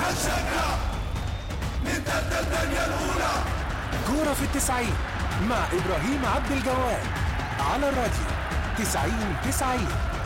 شكا من تلت الدنيا الأولى. كورة في التسعين مع إبراهيم عبد الجواد على الراديو 90-90.